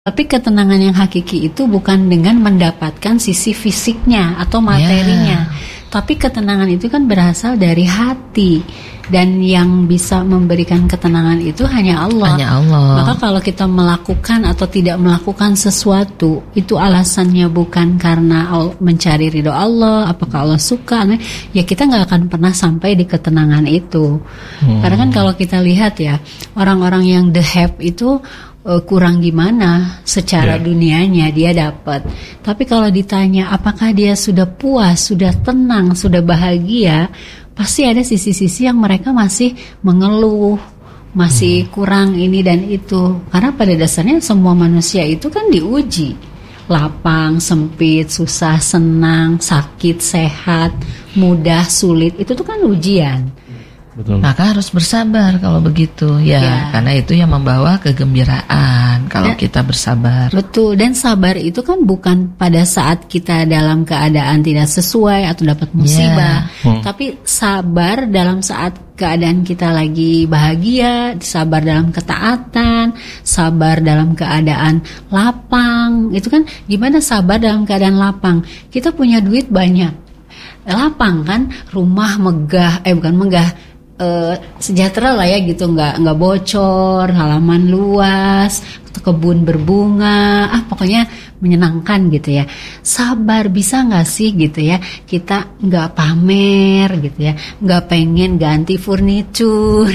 Tapi ketenangan yang hakiki itu bukan dengan mendapatkan sisi fisiknya atau materinya. Tapi ketenangan itu kan berasal dari hati. Dan yang bisa memberikan ketenangan itu hanya Allah. Maka kalau kita melakukan atau tidak melakukan sesuatu, itu alasannya bukan karena mencari ridho Allah, apakah Allah suka, ya kita gak akan pernah sampai di ketenangan itu. Karena kan kalau kita lihat ya, orang-orang yang the have itu kurang gimana secara dunianya dia dapat. Tapi kalau ditanya apakah dia sudah puas, sudah tenang, sudah bahagia, pasti ada sisi-sisi yang mereka masih mengeluh, masih kurang ini dan itu. Karena pada dasarnya semua manusia itu kan diuji. Lapang, sempit, susah, senang, sakit, sehat, mudah, sulit, itu tuh kan ujian. Betul. Maka harus bersabar kalau begitu ya. Karena itu yang membawa kegembiraan kalau kita bersabar. Betul, dan sabar itu kan bukan pada saat kita dalam keadaan tidak sesuai atau dapat musibah, tapi sabar dalam saat keadaan kita lagi bahagia, sabar dalam ketaatan, sabar dalam keadaan lapang. Itu kan gimana sabar dalam keadaan lapang? Kita punya duit banyak, lapang kan, rumah megah, bukan megah, sejahtera lah ya gitu, nggak bocor, halaman luas, kebun berbunga, pokoknya menyenangkan gitu ya. Sabar bisa nggak sih gitu ya, kita nggak pamer gitu ya, nggak pengen ganti furniture,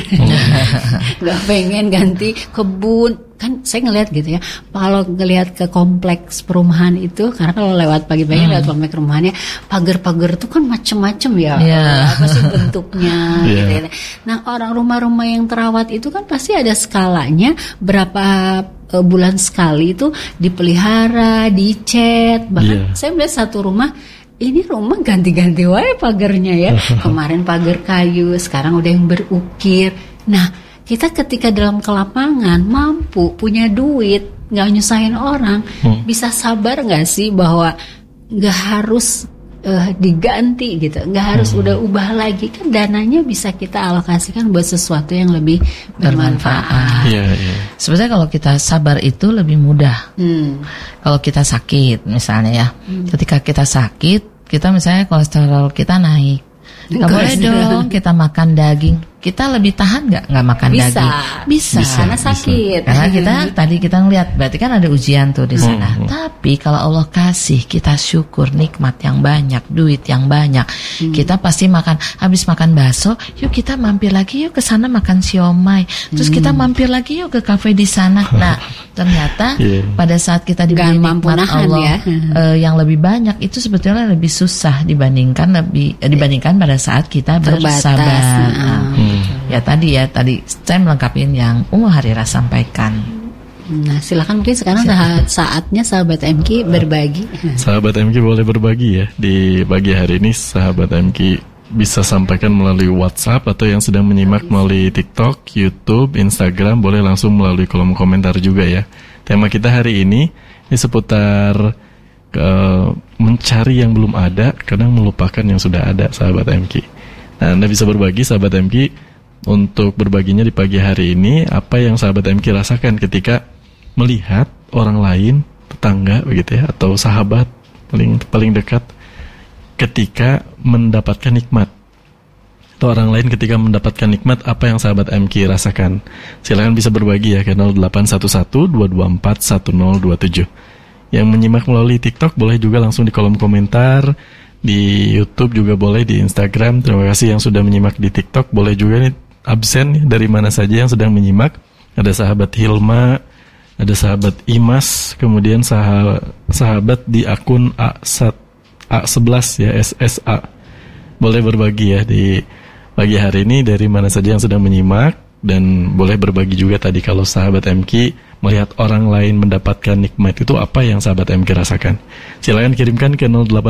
nggak pengen ganti kebun. Kan saya ngelihat gitu ya, kalau ngelihat ke kompleks perumahan itu, karena kalau lewat pagi-pagi lewat kompleks perumahannya, pagar-pagar itu kan macem-macem ya, apa sih bentuknya gitu ya. Nah, orang rumah-rumah yang terawat itu kan pasti ada skalanya, berapa bulan sekali itu dipelihara, dicat. Bahkan saya melihat satu rumah, ini rumah ganti-ganti wae pagarnya ya. Kemarin pagar kayu, sekarang udah yang berukir. Nah, kita ketika dalam kelapangan, mampu, punya duit, gak nyusahin orang, bisa sabar gak sih bahwa gak harus diganti gitu, gak harus udah ubah lagi, kan dananya bisa kita alokasikan buat sesuatu yang lebih bermanfaat. Sebenarnya kalau kita sabar itu lebih mudah. Kalau kita sakit misalnya ya, ketika kita sakit, kita misalnya kolesterol kita naik, gak boleh dong kita makan daging. Kita lebih tahan nggak makan daging? Bisa karena sakit. Karena tadi kita ngeliat, berarti kan ada ujian tuh di sana. Tapi kalau Allah kasih kita syukur, nikmat yang banyak, duit yang banyak, kita pasti makan. Habis makan bakso, yuk kita mampir lagi yuk ke sana makan siomay. Terus kita mampir lagi yuk ke kafe di sana. Nah, ternyata pada saat kita diberi nikmat Allah yang lebih banyak, itu sebetulnya lebih susah dibandingkan pada saat kita bersabar. Ya tadi saya melengkapi yang Harira sampaikan. Nah, silakan mungkin sekarang saatnya sahabat MQ berbagi. Sahabat MQ boleh berbagi ya di pagi hari ini. Sahabat MQ bisa sampaikan melalui WhatsApp atau yang sedang menyimak melalui TikTok, YouTube, Instagram, boleh langsung melalui kolom komentar juga ya. Tema kita hari ini seputar mencari yang belum ada, kadang melupakan yang sudah ada, sahabat MQ. Nah, Anda bisa berbagi, sahabat MQ, untuk berbaginya di pagi hari ini, apa yang sahabat MQ rasakan ketika melihat orang lain, tetangga begitu ya, atau sahabat paling dekat ketika mendapatkan nikmat, atau orang lain ketika mendapatkan nikmat, apa yang sahabat MQ rasakan. Silakan bisa berbagi ya ke 0811-224-1027. Yang menyimak melalui TikTok boleh juga langsung di kolom komentar, di YouTube juga boleh, di Instagram. Terima kasih yang sudah menyimak di TikTok. Boleh juga nih absen dari mana saja yang sedang menyimak. Ada sahabat Hilma, ada sahabat Imas, kemudian sahabat di akun A11 ya, SSA. Boleh berbagi ya di pagi hari ini dari mana saja yang sedang menyimak, dan boleh berbagi juga tadi kalau sahabat MQ melihat orang lain mendapatkan nikmat itu, apa yang sahabat MQ rasakan. Silakan kirimkan ke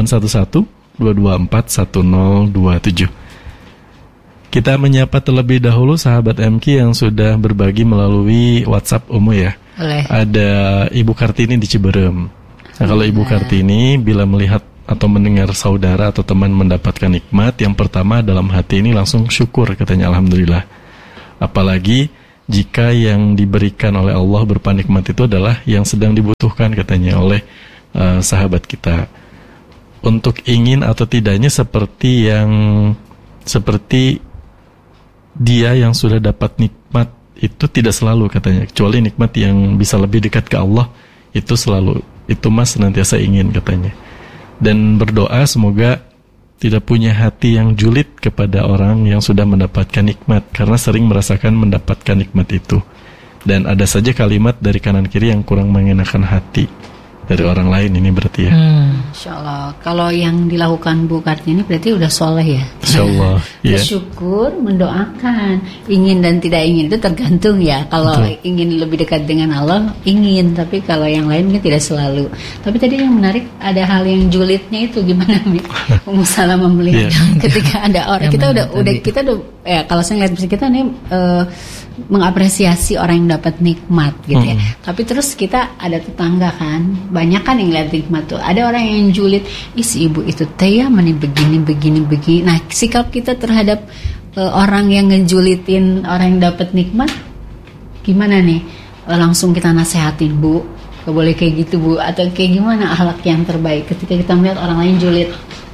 0811-224-1027. Kita menyapa terlebih dahulu sahabat MQ yang sudah berbagi melalui WhatsApp ya. Ada Ibu Kartini di Ciberem. Nah, kalau Ibu Kartini bila melihat atau mendengar saudara atau teman mendapatkan nikmat, yang pertama dalam hati ini langsung syukur katanya, alhamdulillah. Apalagi jika yang diberikan oleh Allah berupa nikmat itu adalah yang sedang dibutuhkan katanya oleh sahabat kita. Untuk ingin atau tidaknya seperti dia yang sudah dapat nikmat itu tidak selalu katanya, kecuali nikmat yang bisa lebih dekat ke Allah itu selalu, itu mas senantiasa ingin katanya. Dan berdoa semoga tidak punya hati yang julid kepada orang yang sudah mendapatkan nikmat, karena sering merasakan mendapatkan nikmat itu. Dan ada saja kalimat dari kanan kiri yang kurang mengenakan hati dari orang lain, ini berarti ya. Insya Allah. Kalau yang dilakukan Bu Kartini berarti udah soleh ya. Insya Allah. Bersyukur, mendoakan, ingin dan tidak ingin itu tergantung ya. Kalau ingin lebih dekat dengan Allah, ingin. Tapi kalau yang lain kan tidak selalu. Tapi tadi yang menarik ada hal yang julidnya itu gimana Mi? Ummu Salamah melihat ketika ada orang kita udah ya kalau saya lihat kita nih mengapresiasi orang yang dapat nikmat gitu ya. Tapi terus kita ada tetangga kan, banyak kan yang lihat nikmat tuh. Ada orang yang julid, si ibu itu teh ya begini. Nah, sikap kita terhadap orang yang ngejulitin orang yang dapat nikmat gimana nih? Langsung kita nasehatin, Bu, gak boleh kayak gitu, Bu, atau kayak gimana akhlak yang terbaik ketika kita melihat orang lain julid?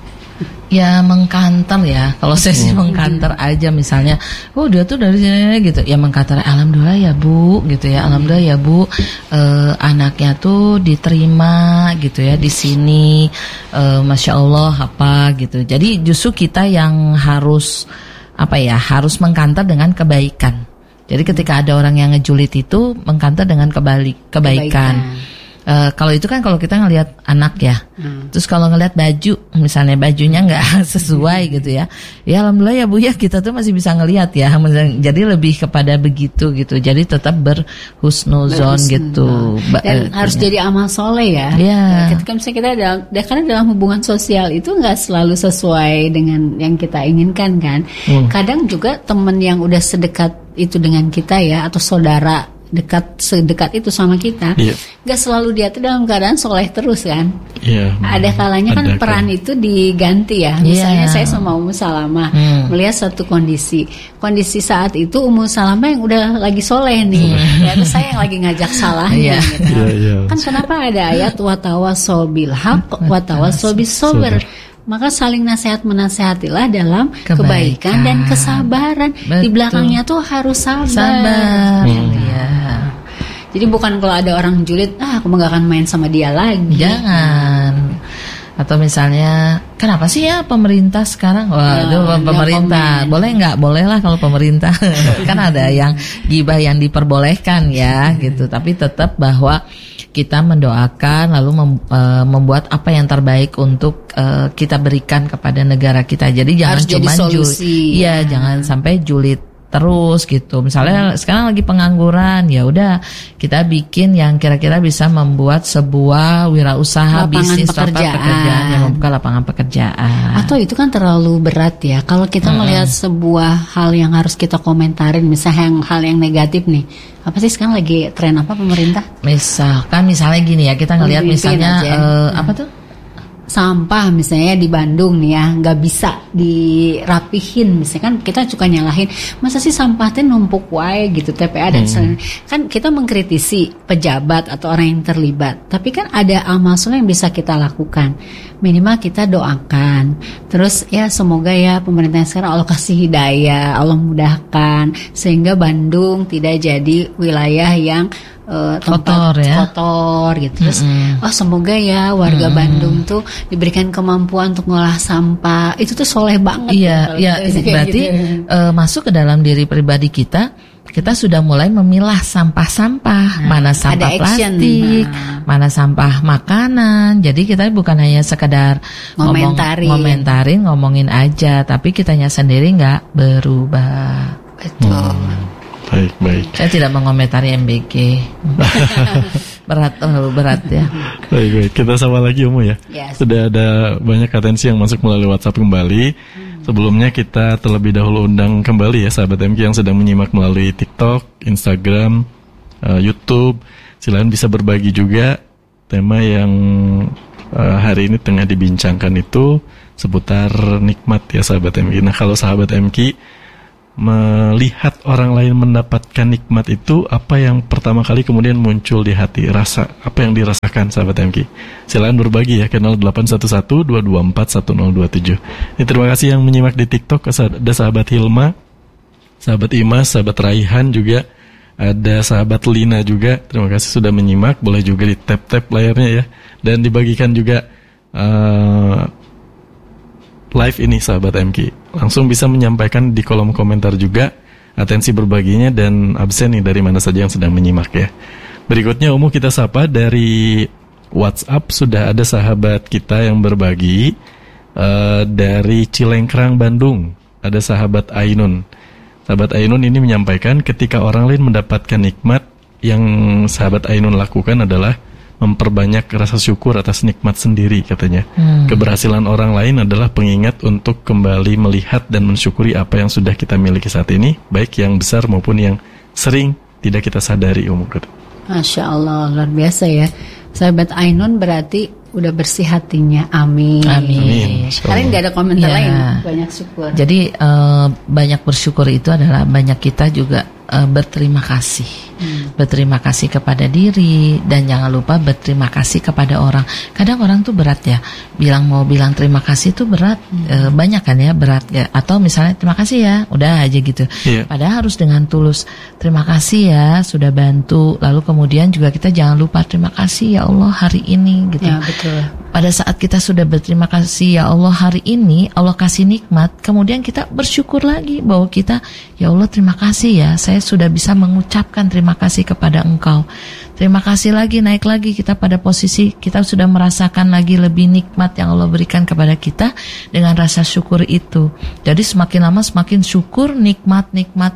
Ya mengkanter ya. Kalau saya sih mengkanter aja, misalnya, oh dia tuh dari sini gitu. Ya mengkanter, alhamdulillah ya Bu, gitu ya. Alhamdulillah ya Bu, anaknya tuh diterima gitu ya di sini. Masya Allah apa gitu. Jadi justru kita yang harus harus mengkanter dengan kebaikan. Jadi ketika ada orang yang ngejulit itu mengkanter dengan kebaikan. Kalau itu kan kalau kita ngelihat anak ya, terus kalau ngelihat baju, misalnya bajunya nggak sesuai gitu ya, ya alhamdulillah ya Bu ya kita tuh masih bisa ngelihat ya, jadi lebih kepada begitu gitu, jadi tetap berhusnuzon gitu. Dan harus jadi amal soleh ya. Ketika misalnya kita karena dalam hubungan sosial itu nggak selalu sesuai dengan yang kita inginkan kan. Kadang juga teman yang udah sedekat itu dengan kita ya, atau saudara sedekat itu sama kita, gak selalu dia tuh dalam keadaan soleh terus kan. Ada kalanya kan peran itu diganti ya. Misalnya saya sama Ummu Salamah melihat satu kondisi saat itu Ummu Salamah yang udah lagi soleh nih, terus saya yang lagi ngajak salahnya gitu. Kan kenapa ada ayat watawasau bil haq watawasau bis sabr. Maka saling nasihat-menasihatilah dalam kebaikan dan kesabaran. Betul. Di belakangnya tuh harus sabar. Jadi bukan kalau ada orang julid, aku gak akan main sama dia lagi. Jangan. Atau misalnya, kenapa sih ya pemerintah sekarang? Waduh, pemerintah boleh nggak? Boleh lah kalau pemerintah. Kan ada yang gibah yang diperbolehkan ya, gitu. Tapi tetap bahwa kita mendoakan lalu membuat apa yang terbaik untuk kita berikan kepada negara kita. Jadi jangan cuma jangan sampai julid terus gitu. Misalnya sekarang lagi pengangguran, ya udah kita bikin yang kira-kira bisa membuat sebuah wirausaha, bisnis pekerjaan yang membuka lapangan pekerjaan. Atau itu kan terlalu berat ya. Kalau kita melihat sebuah hal yang harus kita komentarin, misalnya hal yang negatif nih. Apa sih sekarang lagi tren apa pemerintah? Misalnya gini ya, kita ngelihat misalnya apa tuh? Sampah misalnya di Bandung nih ya, nggak bisa dirapihin, misalnya kan kita suka nyalahin, masa sih sampah teh numpuk wae gitu TPA dan kan kita mengkritisi pejabat atau orang yang terlibat, tapi kan ada amal soleh yang bisa kita lakukan, minimal kita doakan, terus ya semoga ya pemerintah sekarang Allah kasih hidayah, Allah mudahkan sehingga Bandung tidak jadi wilayah yang tempat kotor gitu. Terus semoga ya warga Bandung tuh diberikan kemampuan untuk ngolah sampah. Itu tuh soleh banget. Berarti masuk ke dalam diri pribadi kita sudah mulai memilah sampah-sampah, mana sampah plastik, mana sampah makanan. Jadi kita bukan hanya sekedar ngomongin aja, tapi kitanya sendiri nggak berubah. Betul. Baik. Saya tidak mengomentari MBG. Terlalu berat ya. Baik. Kita sama lagi Ummu ya. Sudah ada banyak atensi yang masuk melalui WhatsApp kembali. Sebelumnya kita terlebih dahulu undang kembali ya sahabat MK yang sedang menyimak melalui TikTok, Instagram, YouTube. Silakan bisa berbagi juga tema yang hari ini tengah dibincangkan itu seputar nikmat ya sahabat MK. Nah kalau sahabat MK melihat orang lain mendapatkan nikmat itu, apa yang pertama kali kemudian muncul di hati, rasa apa yang dirasakan sahabat MK? Silakan berbagi ya ke 0811-224-1027. Terima kasih yang menyimak di TikTok. Ada sahabat Hilma, sahabat Imas, sahabat Raihan juga, ada sahabat Lina juga. Terima kasih sudah menyimak. Boleh juga di tap-tap layarnya ya, dan dibagikan juga live ini sahabat MK. Langsung bisa menyampaikan di kolom komentar juga atensi berbaginya dan absen nih dari mana saja yang sedang menyimak ya. Berikutnya Umu kita sapa dari WhatsApp. Sudah ada sahabat kita yang berbagi dari Cilengkrang, Bandung. Ada sahabat Ainun. Sahabat Ainun ini menyampaikan ketika orang lain mendapatkan nikmat, yang sahabat Ainun lakukan adalah memperbanyak rasa syukur atas nikmat sendiri katanya. Keberhasilan orang lain adalah pengingat untuk kembali melihat dan mensyukuri apa yang sudah kita miliki saat ini, baik yang besar maupun yang sering tidak kita sadari. Masya Allah, luar biasa ya. Sahabat Ainun berarti udah bersih hatinya. Amin. Amin. Kalian nggak ada komentar lain? Banyak syukur. Jadi banyak bersyukur itu adalah banyak kita juga berterima kasih. Berterima kasih kepada diri, dan jangan lupa berterima kasih kepada orang. Kadang orang tuh berat ya, mau bilang terima kasih tuh berat. Banyak kan ya berat ya. Atau misalnya terima kasih ya, udah aja gitu. Padahal harus dengan tulus. Terima kasih ya sudah bantu. Lalu kemudian juga kita jangan lupa terima kasih ya Allah hari ini gitu. Ya, betul. Pada saat kita sudah berterima kasih ya Allah hari ini, Allah kasih nikmat, kemudian kita bersyukur lagi bahwa kita, ya Allah terima kasih ya, saya sudah bisa mengucapkan terima kasih kepada Engkau. Terima kasih lagi, naik lagi kita pada posisi kita sudah merasakan lagi lebih nikmat yang Allah berikan kepada kita dengan rasa syukur itu. Jadi semakin lama semakin syukur, nikmat.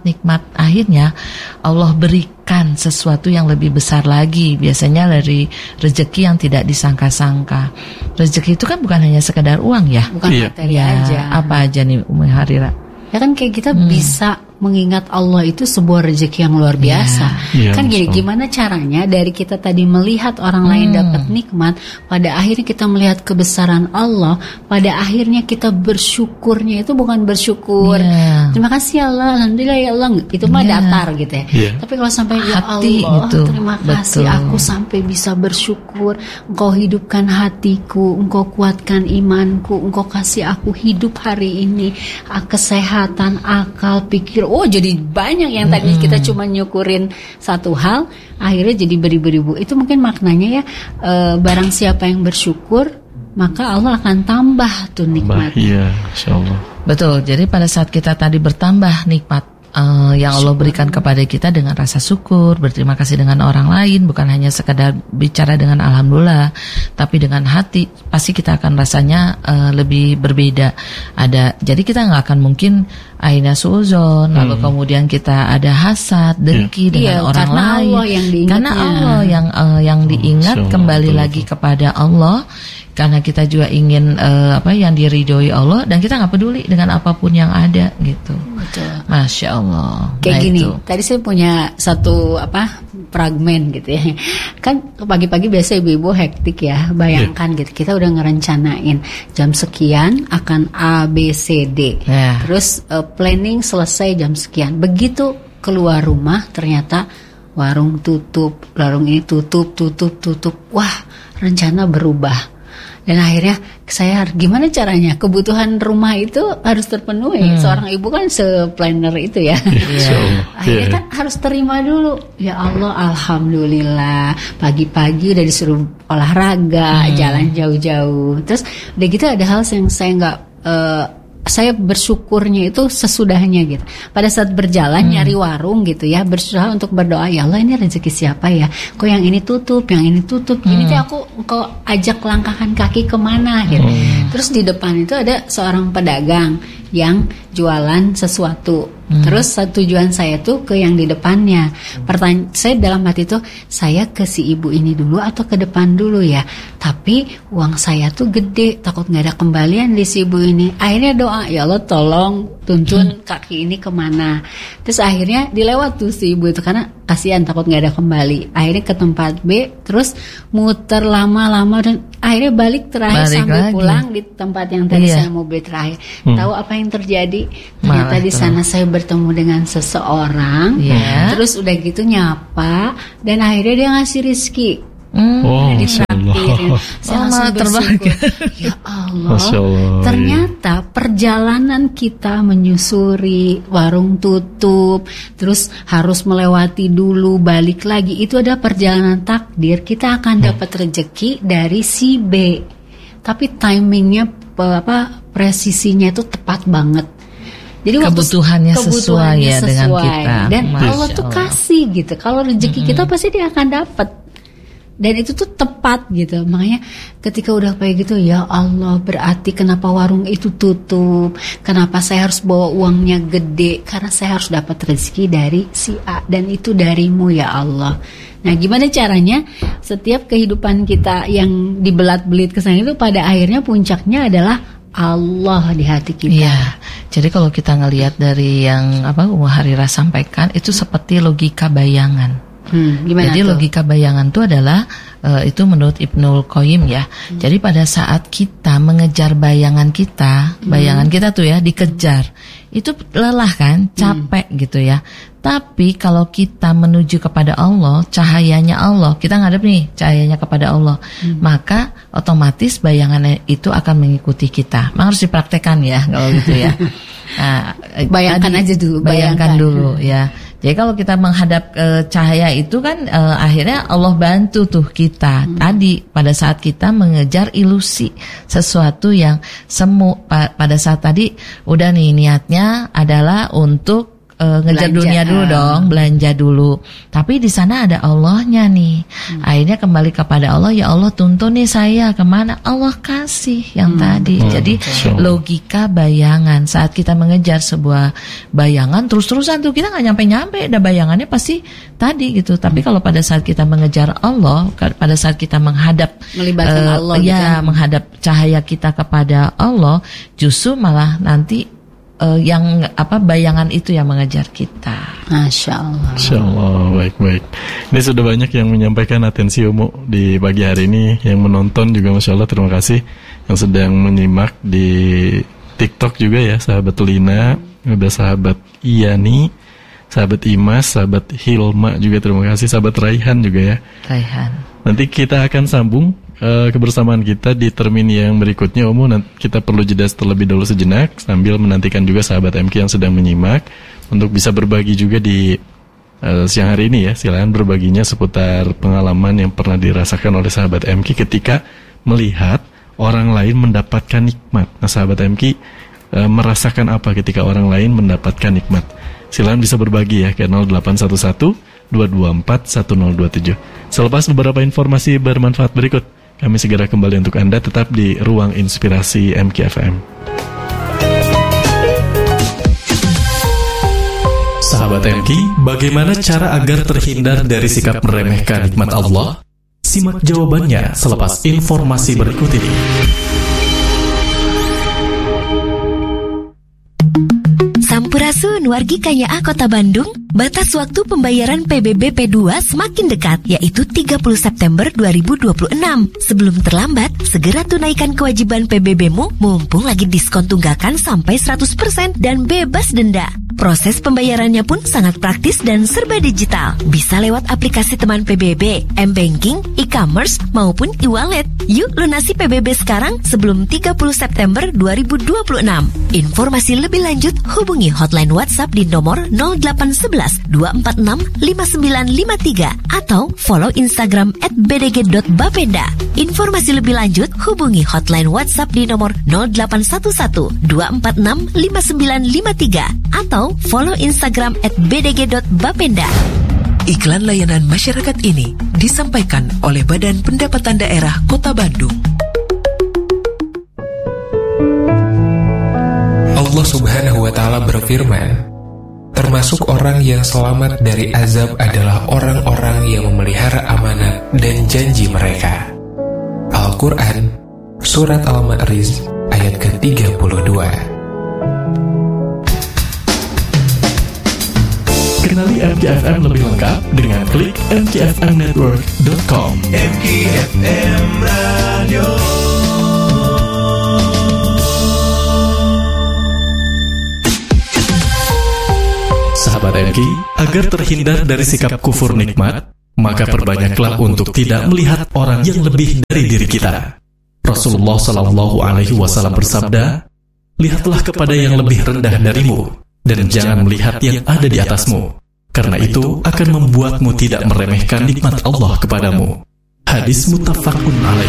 Akhirnya Allah berikan sesuatu yang lebih besar lagi. Biasanya dari rezeki yang tidak disangka-sangka. Rezeki itu kan bukan hanya sekedar uang ya. Bukan materi aja. Apa aja nih Umi Harira? Ya kan kayak kita bisa mengingat Allah itu sebuah rezeki yang luar biasa. Kan gini, gimana caranya dari kita tadi melihat orang lain dapat nikmat, pada akhirnya kita melihat kebesaran Allah, pada akhirnya kita bersyukurnya itu bukan bersyukur terima kasih ya Allah, alhamdulillah ya Allah, itu mah datar gitu ya. Tapi kalau sampai ya Allah gitu. Terima kasih, aku sampai bisa bersyukur, Engkau hidupkan hatiku, Engkau kuatkan imanku, Engkau kasih aku hidup hari ini, kesehatan, akal, pikir. Oh, jadi banyak yang tadi kita cuma nyukurin satu hal, akhirnya jadi beribu-ribu. Itu mungkin maknanya ya, barang siapa yang bersyukur, maka Allah akan tambah tuh nikmat. Iya, insyaallah. Betul. Jadi pada saat kita tadi bertambah nikmat yang Allah berikan kepada kita dengan rasa syukur, berterima kasih dengan orang lain, bukan hanya sekadar bicara dengan alhamdulillah, tapi dengan hati, pasti kita akan rasanya lebih berbeda. Jadi kita nggak akan mungkin aina suuzon, lalu kemudian kita ada hasad, dengki dengan orang lain. Karena Allah yang diingat, kembali lagi kepada Allah. Karena kita juga ingin yang diridhoi Allah, dan kita nggak peduli dengan apapun yang ada gitu. Betul. Masya Allah. Kayak gini, tadi saya punya satu fragmen gitu ya. Kan pagi-pagi biasa ibu-ibu hektik ya. Bayangkan gitu, kita udah ngerencanain jam sekian akan A, B, C, D. Terus planning selesai jam sekian. Begitu keluar rumah ternyata warung tutup, warung ini tutup. Wah, rencana berubah. Dan akhirnya saya gimana caranya kebutuhan rumah itu harus terpenuhi. Seorang ibu kan se-planner itu ya. Akhirnya kan harus terima dulu. Ya Allah, alhamdulillah pagi-pagi udah disuruh olahraga, jalan jauh-jauh. Terus udah gitu ada hal yang saya nggak saya bersyukurnya itu sesudahnya gitu. Pada saat berjalan nyari warung gitu ya, berusaha untuk berdoa, ya Allah ini rezeki siapa ya? Kok yang ini tutup, yang ini tutup. Ini tuh aku kok ajak langkahkan kaki kemana gitu. Terus di depan itu ada seorang pedagang yang jualan sesuatu. Terus tujuan saya tuh ke yang di depannya. Saya dalam hati tuh, saya ke si ibu ini dulu atau ke depan dulu ya. Tapi uang saya tuh gede, takut nggak ada kembalian di si ibu ini. Akhirnya doa, ya Allah tolong tuntun kaki ini kemana. Terus akhirnya dilewat tuh si ibu itu karena kasihan takut nggak ada kembali. Akhirnya ke tempat B, terus muter lama-lama dan akhirnya balik sambil lagi pulang di tempat yang tadi saya mau beli terakhir. Tahu apa yang terjadi? Ternyata di sana saya bertemu dengan seseorang, terus udah gitu nyapa dan akhirnya dia ngasih rezeki. Ditraktirin. Saya langsung bersyukur. Ya Allah, ternyata perjalanan kita menyusuri warung tutup, terus harus melewati dulu, balik lagi, itu ada perjalanan takdir. Kita akan dapat rezeki dari si B, tapi timingnya presisinya itu tepat banget. Jadi kebutuhannya sesuai ya dengan kita. Dan Allah tuh kasih gitu. Kalau rezeki kita pasti dia akan dapat. Dan itu tuh tepat gitu. Makanya ketika udah kayak gitu, ya Allah, berarti kenapa warung itu tutup? Kenapa saya harus bawa uangnya gede? Karena saya harus dapat rezeki dari si A, dan itu darimu ya Allah. Nah, gimana caranya setiap kehidupan kita yang dibelat-belit kesana itu pada akhirnya puncaknya adalah Allah di hati kita. Iya. Jadi kalau kita ngelihat dari yang Ummu Harirah sampaikan, itu seperti logika bayangan. Jadi logika bayangan itu adalah itu menurut Ibnul Qayyim ya. Jadi pada saat kita mengejar bayangan kita tuh ya dikejar, itu lelah kan, capek gitu ya. Tapi kalau kita menuju kepada Allah, cahayanya Allah, kita ngadep nih cahayanya kepada Allah, maka otomatis bayangannya itu akan mengikuti kita. Memang harus dipraktekkan ya kalau gitu ya. Nah, bayangkan dulu ya. Jadi kalau kita menghadap cahaya itu kan akhirnya Allah bantu tuh kita. Tadi pada saat kita mengejar ilusi, sesuatu yang semu. Pada saat tadi udah nih niatnya adalah untuk ngejar dunia dulu dong, belanja dulu. Tapi di sana ada Allahnya nih. Akhirnya kembali kepada Allah, ya Allah tuntun nih saya kemana? Allah kasih yang tadi. Jadi logika bayangan, saat kita mengejar sebuah bayangan terus-terusan tuh kita nggak nyampe-nyampe, ada bayangannya pasti tadi gitu. Tapi kalau pada saat kita mengejar Allah, pada saat kita melibatkan Allah, menghadap cahaya kita kepada Allah, justru malah nanti yang bayangan itu yang mengejar kita. Masya Allah. Masya Allah, baik-baik. Ini sudah banyak yang menyampaikan atensi Ummu di pagi hari ini. Yang menonton juga Masya Allah, terima kasih. Yang sedang menyimak di TikTok juga ya, sahabat Lina, ada sahabat Iyani, sahabat Imas, sahabat Hilma juga terima kasih, sahabat Raihan juga ya. Raihan. Nanti kita akan sambung kebersamaan kita di termin yang berikutnya. Kita perlu jeda terlebih dahulu sejenak sambil menantikan juga sahabat MQ yang sedang menyimak untuk bisa berbagi juga di siang hari ini ya. Silakan berbaginya seputar pengalaman yang pernah dirasakan oleh sahabat MQ ketika melihat orang lain mendapatkan nikmat. Nah, sahabat MQ merasakan apa ketika orang lain mendapatkan nikmat? Silakan bisa berbagi ya ke 0811 224 1027. Selepas beberapa informasi bermanfaat berikut, kami segera kembali untuk Anda, tetap di Ruang Inspirasi MKFM. Sahabat MK, bagaimana cara agar terhindar dari sikap meremehkan nikmat Allah? Simak jawabannya selepas informasi berikut ini. Sampurasun wargi KYA Kota Bandung, batas waktu pembayaran PBB P2 semakin dekat, yaitu 30 September 2026. Sebelum terlambat, segera tunaikan kewajiban PBB-mu mumpung lagi diskon tunggakan sampai 100% dan bebas denda. Proses pembayarannya pun sangat praktis dan serba digital. Bisa lewat aplikasi teman PBB, M-Banking, e-commerce, maupun e-wallet. Yuk lunasi PBB sekarang sebelum 30 September 2026. Informasi lebih lanjut hubungi hotline WhatsApp di nomor 0811 246 5953 atau follow Instagram @bdg.bapenda. Informasi lebih lanjut hubungi hotline WhatsApp di nomor 0811 246 5953 atau follow Instagram @bdg.bapenda. Iklan layanan masyarakat ini disampaikan oleh Badan Pendapatan Daerah Kota Bandung. Allah Subhanahu wa Ta'ala berfirman, termasuk orang yang selamat dari azab adalah orang-orang yang memelihara amanat dan janji mereka. Al-Quran, Surat Al-Ma'arij, ayat ke-32. Kenali MKFM lebih lengkap dengan klik mkfmnetwork.com. MKFM Radio. Sahabat MK, agar terhindar dari sikap kufur nikmat, maka perbanyaklah untuk tidak melihat orang yang lebih dari diri kita. Rasulullah Shallallahu Alaihi Wasallam bersabda, lihatlah kepada yang lebih rendah darimu, dan jangan melihat yang ada di atasmu, karena itu akan membuatmu tidak meremehkan nikmat Allah kepadamu. Hadis muttafaqun alaih.